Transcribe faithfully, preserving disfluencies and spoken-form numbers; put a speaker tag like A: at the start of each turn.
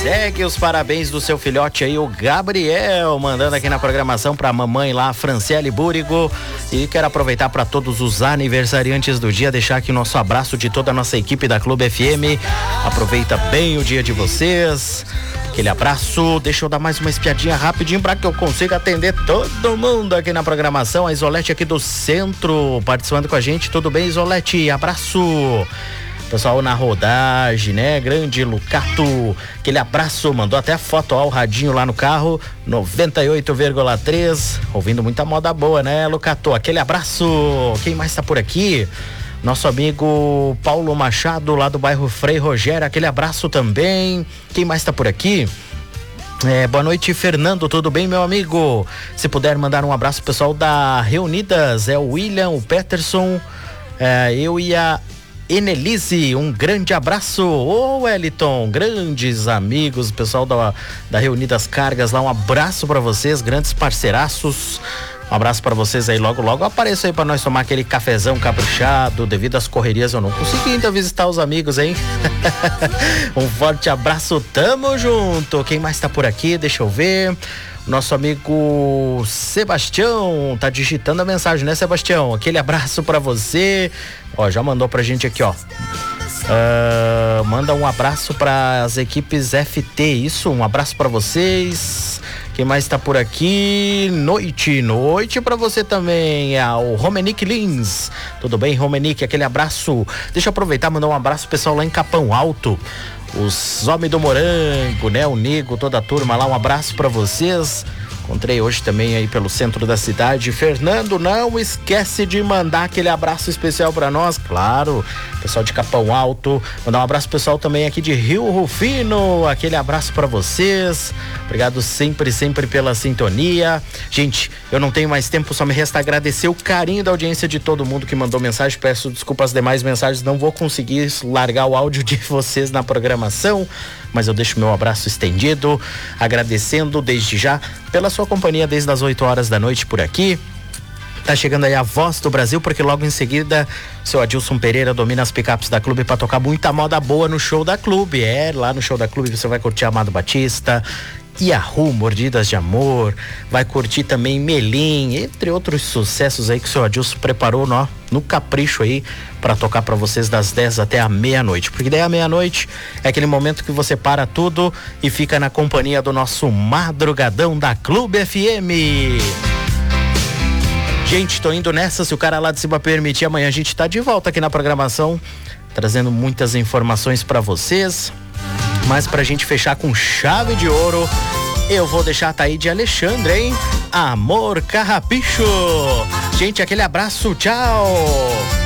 A: Segue os parabéns do seu filhote aí, o Gabriel, mandando aqui na programação pra mamãe lá, Franciele Búrigo. E quero aproveitar para todos os aniversariantes do dia, deixar aqui o nosso abraço de toda a nossa equipe da Clube F M. Aproveita bem o dia de vocês. Aquele abraço. Deixa eu dar mais uma espiadinha rapidinho para que eu consiga atender todo mundo aqui na programação. A Isolete aqui do centro participando com a gente. Tudo bem, Isolete? Abraço. Pessoal na rodagem, né? Grande Lucato, aquele abraço, mandou até a foto, ó, o radinho lá no carro, noventa e oito vírgula três, ouvindo muita moda boa, né, Lucato? Aquele abraço. Quem mais tá por aqui? Nosso amigo Paulo Machado, lá do bairro Frei Rogério, aquele abraço também. Quem mais tá por aqui? É, boa noite, Fernando, tudo bem, meu amigo? Se puder mandar um abraço pro pessoal da Reunidas, é o William, o Peterson, é, eu e a Enelise, um grande abraço. Ô, Wellington, grandes amigos, pessoal da, da Reunidas Cargas lá, um abraço pra vocês, grandes parceiraços. Um abraço pra vocês aí, logo logo apareço aí pra nós tomar aquele cafezão caprichado. Devido às correrias eu não consegui ainda visitar os amigos, hein? Um forte abraço, tamo junto. Quem mais tá por aqui? Deixa eu ver. Nosso amigo Sebastião tá digitando a mensagem, né, Sebastião? Aquele abraço pra você. Ó, já mandou pra gente aqui, ó. Uh, manda um abraço para as equipes F T, isso, um abraço para vocês. Quem mais tá por aqui? Noite, noite pra você também, é o Romenick Lins. Tudo bem, Romenick? Aquele abraço. Deixa eu aproveitar e mandar um abraço pro pessoal lá em Capão Alto. Os homens do Morango, né? O Nego, toda a turma lá, um abraço pra vocês. Encontrei hoje também aí pelo centro da cidade. Fernando, não esquece de mandar aquele abraço especial pra nós, claro. Pessoal de Capão Alto. Mandar um abraço pessoal também aqui de Rio Rufino. Aquele abraço pra vocês. Obrigado sempre, sempre pela sintonia. Gente, eu não tenho mais tempo, só me resta agradecer o carinho da audiência de todo mundo que mandou mensagem. Peço desculpas as demais mensagens, não vou conseguir largar o áudio de vocês na programação, mas eu deixo meu abraço estendido, agradecendo desde já pela sua companhia desde as oito horas da noite por aqui. Tá chegando aí a voz do Brasil, porque logo em seguida o seu Adilson Pereira domina as picapes da Clube para tocar muita moda boa no show da Clube. É, lá no show da Clube você vai curtir Amado Batista, Yahoo, Mordidas de Amor, vai curtir também Melim, entre outros sucessos aí que o seu Adilson preparou no, no capricho aí para tocar para vocês das dez até a meia-noite, porque daí a meia-noite é aquele momento que você para tudo e fica na companhia do nosso madrugadão da Clube F M. Gente, tô indo nessa, se o cara lá de cima permitir, amanhã a gente tá de volta aqui na programação, trazendo muitas informações para vocês. Mas pra gente fechar com chave de ouro, eu vou deixar a Taíde Alexandre, hein? Amor Carrapicho. Gente, aquele abraço, tchau.